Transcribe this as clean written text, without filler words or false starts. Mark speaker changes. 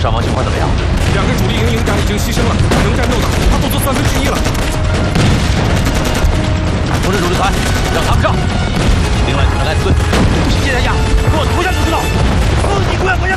Speaker 1: 伤亡情况怎么样？
Speaker 2: 2个主力